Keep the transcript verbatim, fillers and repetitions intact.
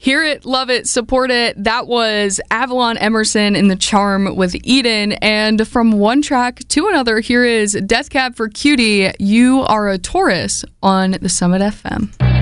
Hear it, love it, support it. That was Avalon Emerson in The Charm with Eden. And from one track to another, here is Death Cab for Cutie. You Are a Taurus on the Summit F M.